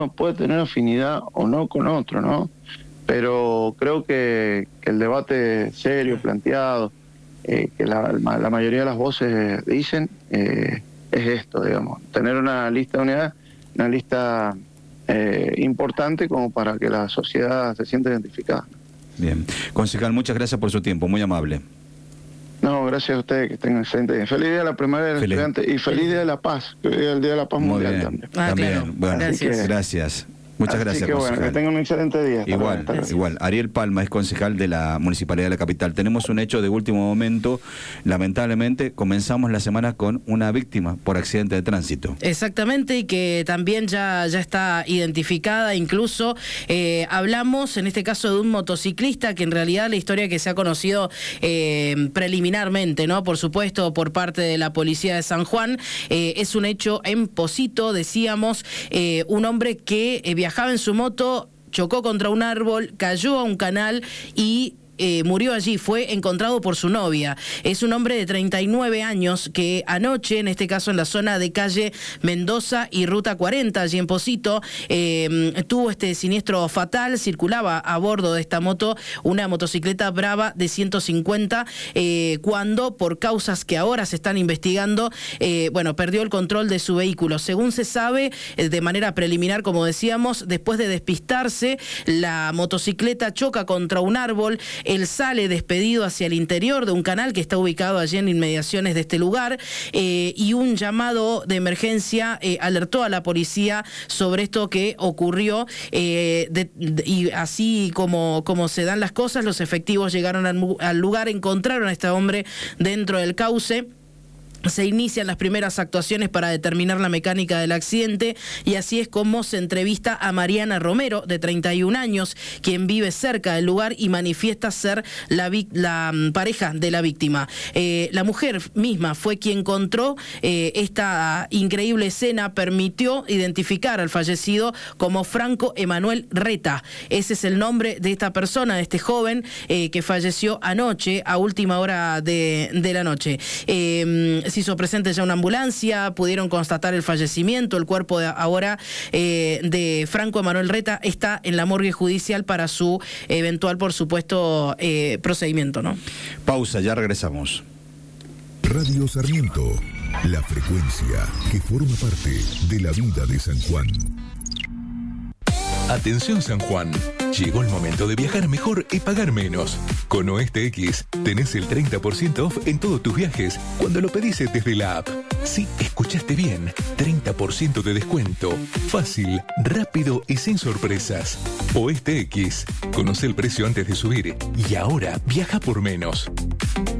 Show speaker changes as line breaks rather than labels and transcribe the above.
puede tener afinidad o no con otro, ¿no? Pero creo que el debate serio, planteado, que la mayoría de las voces dicen, es esto, digamos, tener una lista de unidades, una lista importante como para que la sociedad se sienta identificada.
Bien. Concejal, muchas gracias por su tiempo, muy amable.
No, gracias a ustedes, que tengan excelente día. Feliz día de la primavera del estudiante y feliz día de la paz, que hoy es el día de la paz mundial también.
También,
claro.
Bueno,
Gracias.
Gracias. Muchas gracias,
que
concejal.
bueno, que tengan un excelente día.
Igual. Ariel Palma es concejal de la Municipalidad de la Capital. Tenemos un hecho de último momento. Lamentablemente, comenzamos la semana con una víctima por accidente de tránsito.
Exactamente, y que también ya está identificada. Incluso hablamos, en este caso, de un motociclista, que en realidad la historia que se ha conocido preliminarmente, ¿no? Por supuesto, por parte de la policía de San Juan, es un hecho en Pocito, decíamos, un hombre que viajaba en su moto, chocó contra un árbol, cayó a un canal y murió allí. Fue encontrado por su novia. Es un hombre de 39 años que anoche, en este caso en la zona de calle Mendoza y Ruta 40, allí en Pocito, tuvo este siniestro fatal. Circulaba a bordo de esta moto una motocicleta Brava de 150, cuando, por causas que ahora se están investigando, perdió el control de su vehículo. Según se sabe, de manera preliminar, como decíamos, después de despistarse, la motocicleta choca contra un árbol. Él sale despedido hacia el interior de un canal que está ubicado allí en inmediaciones de este lugar, y un llamado de emergencia alertó a la policía sobre esto que ocurrió, y así como se dan las cosas, los efectivos llegaron al lugar, encontraron a este hombre dentro del cauce. Se inician las primeras actuaciones para determinar la mecánica del accidente, y así es como se entrevista a Mariana Romero, de 31 años, quien vive cerca del lugar y manifiesta ser la pareja de la víctima. La mujer misma fue quien encontró esta increíble escena, permitió identificar al fallecido como Franco Emanuel Reta. Ese es el nombre de esta persona, de este joven que falleció anoche, a última hora de la noche. Se hizo presente ya una ambulancia, pudieron constatar el fallecimiento. El cuerpo de Franco Emanuel Reta está en la morgue judicial para su eventual, por supuesto, procedimiento, ¿no?
Pausa, ya regresamos.
Radio Sarmiento, la frecuencia que forma parte de la vida de San Juan.
Atención San Juan, llegó el momento de viajar mejor y pagar menos. Con Oeste X tenés el 30% off en todos tus viajes cuando lo pedís desde la app. Sí, escuchaste bien, 30% de descuento. Fácil, rápido y sin sorpresas. Oeste X, conoce el precio antes de subir y ahora viaja por menos.